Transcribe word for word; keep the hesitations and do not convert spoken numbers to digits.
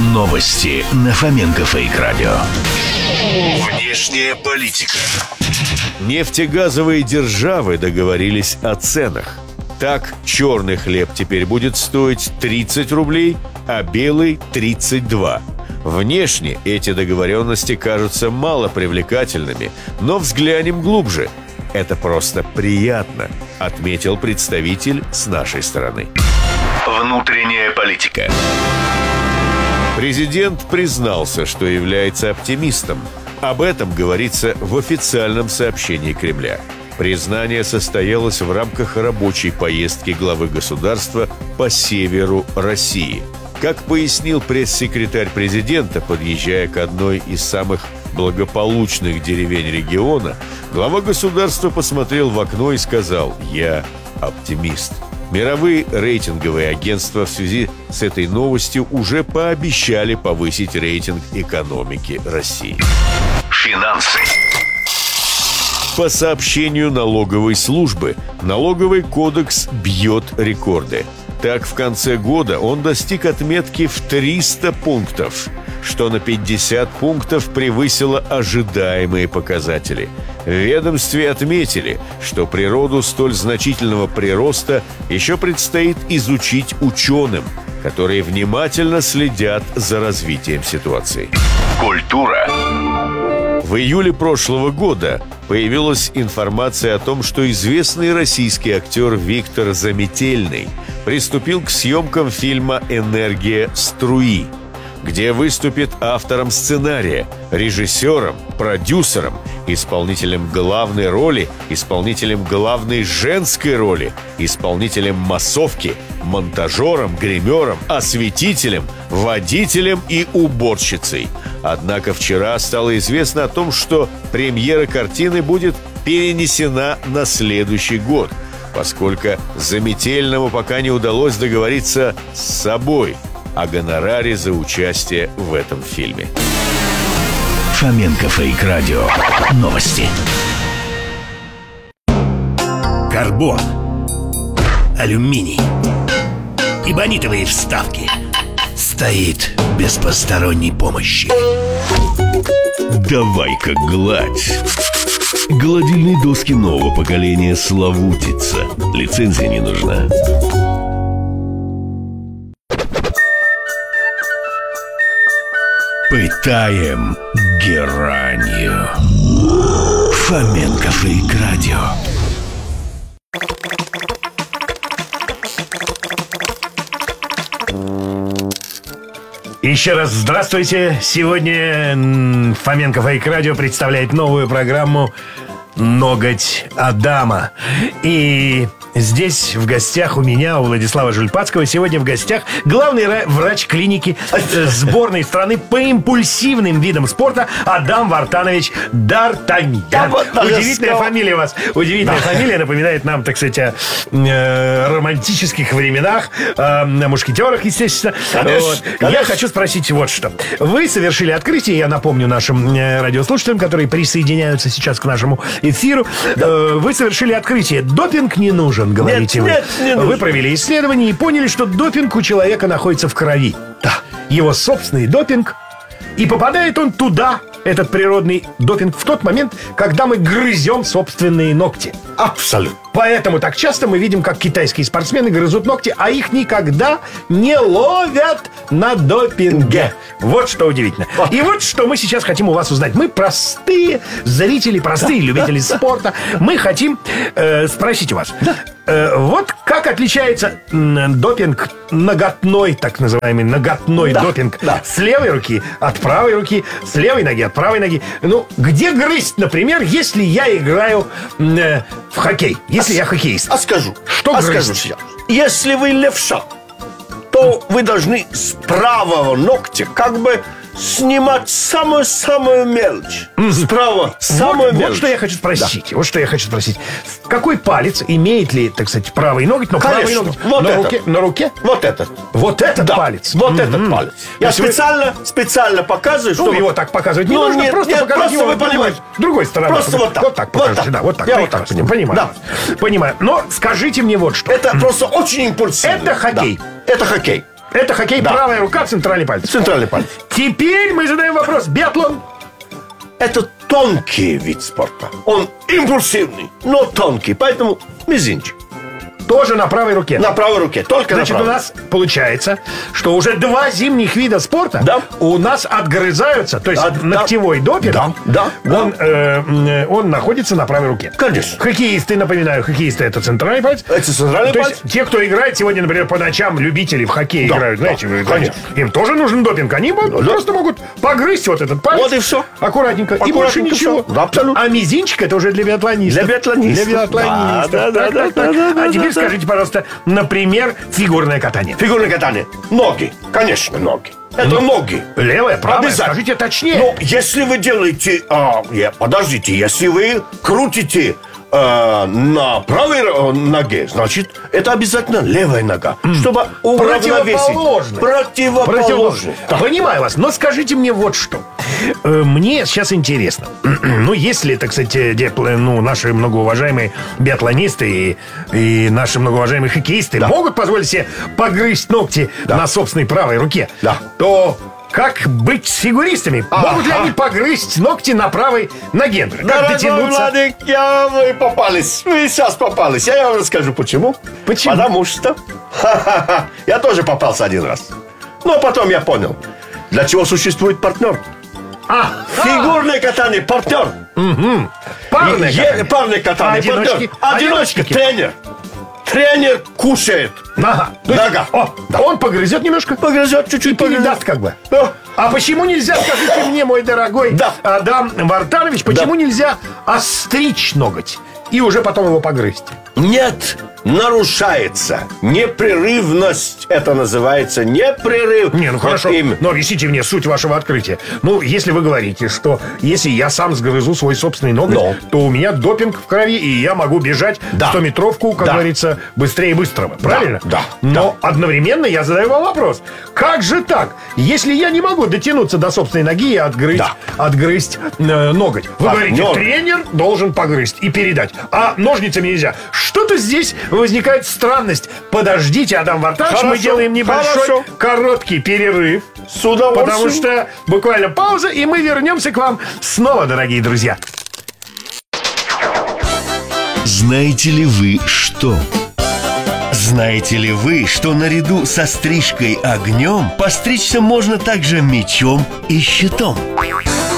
Новости на Фоменко Фейк Радио. Внешняя политика. Нефтегазовые державы договорились о ценах. Так, черный хлеб теперь будет стоить тридцать рублей, а белый – тридцать два. Внешне эти договоренности кажутся малопривлекательными, но взглянем глубже. Это просто приятно, отметил представитель с нашей стороны. Внутренняя политика. Президент признался, что является оптимистом. Об этом говорится в официальном сообщении Кремля. Признание состоялось в рамках рабочей поездки главы государства по северу России. Как пояснил пресс-секретарь президента, подъезжая к одной из самых благополучных деревень региона, глава государства посмотрел в окно и сказал: «Я оптимист». Мировые рейтинговые агентства в связи с этой новостью уже пообещали повысить рейтинг экономики России. Финансы. По сообщению налоговой службы, налоговый кодекс бьет рекорды. Так, в конце года он достиг отметки в триста пунктов, что на пятьдесят пунктов превысило ожидаемые показатели. В ведомстве отметили, что природу столь значительного прироста еще предстоит изучить ученым, которые внимательно следят за развитием ситуации. Культура. В июле прошлого года появилась информация о том, что известный российский актер Виктор Заметельный приступил к съемкам фильма «Энергия струи», где выступит автором сценария, режиссером, продюсером, исполнителем главной роли, исполнителем главной женской роли, исполнителем массовки, монтажером, гримером, осветителем, водителем и уборщицей. Однако вчера стало известно о том, что премьера картины будет перенесена на следующий год, поскольку Заметельному пока не удалось договориться с собой о гонораре за участие в этом фильме. Фоменко Фейк Радио. Новости. Карбон, алюминий и бонитовые вставки. Стоит без посторонней помощи. Давай-ка гладь. Гладильные доски нового поколения Славутица. Лицензия не нужна. Пытаем геранью. Фоменко Фейк Радио. Еще раз здравствуйте. Сегодня Фоменко Фейк Радио представляет новую программу «Ноготь Адама». И здесь в гостях у меня, у Владислава Жульпацкого, сегодня в гостях главный врач клиники сборной страны по импульсивным видам спорта Адам Вартанович Д'Артаньян. Да, вот, удивительная фамилия у вас. Удивительная да. фамилия, напоминает нам, так сказать, о э, романтических временах, э, о мушкетерах, естественно. Конечно, вот. конечно. Я хочу спросить вот что. Вы совершили открытие, я напомню нашим э, радиослушателям, которые присоединяются сейчас к нашему эфиру. Да. Э, вы совершили открытие. Допинг не нужен. Говорите нет, вы. Нет, не вы провели исследование и поняли, что допинг у человека находится в крови. Да. Его собственный допинг. И попадает он туда, этот природный допинг, в тот момент, когда мы грызем собственные ногти. Абсолютно. Поэтому так часто мы видим, как китайские спортсмены грызут ногти, а их никогда не ловят на допинге. Вот что удивительно. Вот. И вот что мы сейчас хотим у вас узнать. Мы простые зрители, простые любители спорта. Мы хотим э, спросить у вас. Э, вот как отличается э, допинг ноготной, так называемый ноготной да, допинг да. с левой руки от правой руки, с левой ноги от правой ноги. Ну, где грызть, например, если я играю э, в хоккей? Если а я хоккеист. А скажу. Что а грызть? Скажу сейчас. Если вы левша, то вы должны с правого ногтя как бы снимать самую-самую мелочь. Справа самую вот, мелочь. Вот что я хочу спросить. Да. Вот что я хочу спросить. Какой палец имеет ли, так сказать, правый ноготь, но Конечно. правый ноготь Вот на этот. руке? На руке? Вот этот. Вот этот да. палец. Вот mm-hmm. этот палец. Я специально, вы... специально показываю, ну, чтобы... его так показывать не ну, нужно. Нет, просто нет, показать просто его вы понимаете. С другой стороны. Просто вот так. Вот так покажите. Вот так. Да, вот так. Я вот так. Понимаю. Понимаю. Да. Понимаю. Но скажите мне вот что. Это просто очень импульсивно. Это хоккей. Да. Это хоккей. Это хоккей, Да. правая рука, центральный палец. Центральный палец. Теперь мы задаем вопрос. Биатлон. Это тонкий вид спорта. Он импульсивный, но тонкий, поэтому мизинчик. Тоже на правой руке. На правой руке, только Значит, на у правой. нас получается, что уже два зимних вида спорта Да. у нас отгрызаются. То есть Да, да. ногтевой допинг, Да, да, он, э, м, он находится на правой руке. Конечно. Хоккеисты, напоминаю, хоккеисты — это центральный палец. Это центральный То палец. есть те, кто играет сегодня, например, по ночам, любители в хоккей Да, играют, да, знаете, вы, конечно. им тоже нужен допинг. Они могут- Да. просто могут погрызть вот этот палец. Вот и всё. Аккуратненько. И больше Аккуратненько ничего. всё. Да, абсолютно. А мизинчик — это уже для биатлонистов. Для биатлонистов. Для биатлонистов. Да, да, Так, да, так, да, так. да, да, А теперь да. скажите, пожалуйста, например, фигурное катание. Фигурное катание. Ноги. Конечно, ноги. Это Ну, ноги. Левая, правая, Обязательно. скажите точнее. Ну, если вы делаете... а, не, подождите, если вы крутите а, на правой э, ноге, значит, это обязательно левая нога, чтобы уравновесить. Противоположно. Противоположно. Так. Понимаю вас, но скажите мне вот что. Э, Мне сейчас интересно. Ну, если, так сказать, э, депл- ну, наши многоуважаемые биатлонисты и, и наши многоуважаемые хоккеисты Да. могут позволить себе погрызть ногти на собственной правой руке, Да. то как быть с фигуристами? Ага. Могут ли они погрызть ногти на правой ноге? Как Дорогой дотянуться? Владик, я, вы попались. Вы сейчас попались. Я вам расскажу, почему. Почему? Потому что... ха-ха-ха, я тоже попался один раз. Но потом я понял, для чего существует партнер. А, Фигурное катание, партнер. парное Е- катание. Парное катание, Одиночки? партнер. Одиночка, Одиночки. тренер. Тренер кушает. Нога. То есть- Нога. О, он погрызет немножко? Погрызет чуть-чуть, погрызет. Передаст как бы. Да. А почему нельзя, скажите мне, мой дорогой Да. Адам Вартанович, почему Да. нельзя остричь ноготь и уже потом его погрызть? Нет, нарушается непрерывность. Это называется непрерыв. Не, ну Вот хорошо, именно. но объясните мне суть вашего открытия. Ну, если вы говорите, что если я сам сгрызу свой собственный ноготь, Но. то у меня допинг в крови, и я могу бежать Да. стометровку, как Да. говорится, быстрее быстрого. Правильно? да, Но одновременно я задаю вам вопрос. Как же так? Если я не могу дотянуться до собственной ноги и отгрызть, Да. отгрызть э, ноготь. Вы Партнер. говорите, тренер должен погрызть и передать, а ножницами нельзя. Что-то здесь возникает странность. Подождите, Адам Вартанович, мы Хорошо, делаем небольшой хорошо. короткий перерыв. С удовольствием. Потому что буквально пауза, и мы вернемся к вам снова, дорогие друзья. Знаете ли вы что? Знаете ли вы, что наряду со стрижкой огнем постричься можно также мечом и щитом?